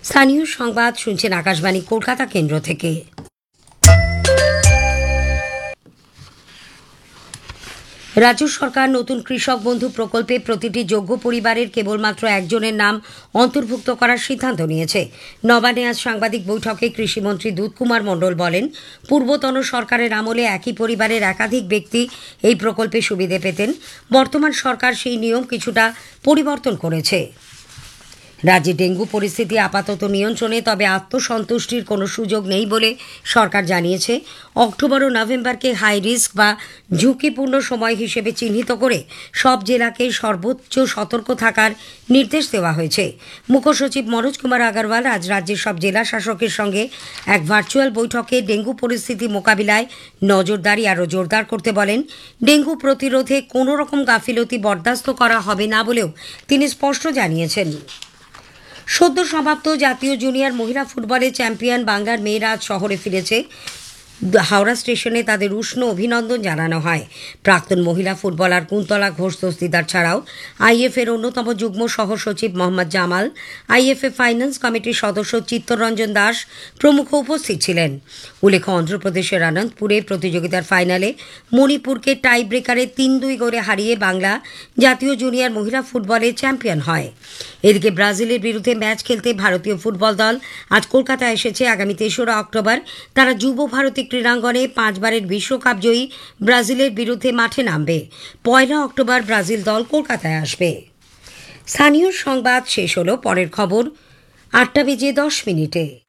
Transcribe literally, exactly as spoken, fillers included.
স্থানীয় সংবাদ শুনছেন আকাশবাণী কলকাতা কেন্দ্র থেকে। রাজ্য সরকার নতুন কৃষক বন্ধু প্রকল্পে প্রতিটি যোগ্য পরিবারের কেবলমাত্র একজনের নাম অন্তর্ভুক্ত করার সিদ্ধান্ত নিয়েছে। নবান্নে আজ সাংবাদিক বৈঠকে কৃষিমন্ত্রী দুধকুমার মণ্ডল বলেন, পূর্বতন সরকারের আমলে একই পরিবারের একাধিক ব্যক্তি এই প্রকল্পে সুবিধে পেতেন। বর্তমান সরকার সেই নিয়ম কিছুটা পরিবর্তন করেছে। রাজ্যে ডেঙ্গু পরিস্থিতি আপাতত নিয়ন্ত্রণে, তবে আত্মসন্তুষ্টির কোনো সুযোগ নেই বলে সরকার জানিয়েছে। অক্টোবর ও নভেম্বরকে হাই রিস্ক বা ঝুঁকিপূর্ণ সময় হিসেবে চিহ্নিত করে সব জেলাকে সর্বোচ্চ সতর্ক থাকার নির্দেশ দেওয়া হয়েছে। মুখ্যসচিব মনোজ কুমার আগরওয়াল আজ রাজ্যের সব জেলা শাসকের সঙ্গে এক ভার্চুয়াল বৈঠকে ডেঙ্গু পরিস্থিতি মোকাবিলায় নজরদারি আরও জোরদার করতে বলেন। ডেঙ্গু প্রতিরোধে কোনো রকম গাফিলতি বরদাস্ত করা হবে না বলেও তিনি স্পষ্ট জানিয়েছেন। সদ্য সমাপ্ত জাতীয় জুনিয়র মহিলা ফুটবলে চ্যাম্পিয়ন বাংলার মেয়েরা আজ শহরে ফিরেছে। হাওড়া স্টেশনে তাদের উষ্ণ অভিনন্দন জানানো হয়। প্রাক্তন মহিলা ফুটবলার কুন্তলা ঘোষ দস্তিদার ছাড়াও আইএফের অন্যতম যুগ্ম সহসচিব মোহাম্মদ জামাল, আইএফএ ফাইন্যান্স কমিটির সদস্য চিত্তরঞ্জন দাস প্রমুখ উপস্থিত ছিলেন। উল্লেখ্য, অন্ধ্রপ্রদেশের অনন্তপুরে প্রতিযোগিতার ফাইনালে মণিপুরকে টাই ব্রেকারে তিন দুই গোলে হারিয়ে বাংলা জাতীয় জুনিয়র মহিলা ফুটবলে চ্যাম্পিয়ন হয়। এদিকে ব্রাজিলের বিরুদ্ধে ম্যাচ খেলতে ভারতীয় ফুটবল দল আজ কলকাতায় এসেছে। আগামী তেসরা অক্টোবর তারা যুব ভারতী ক্রীড়াঙ্গনে পাঁচবারের বিশ্বকাপ জয়ী ব্রাজিলের বিরুদ্ধে মাঠে নামবে। পয়লা অক্টোবর ব্রাজিল দল কলকাতায় আসবে। স্থানীয় সংবাদ শেষ হলো। পরের খবর আটটা বেজে দশ মিনিটে।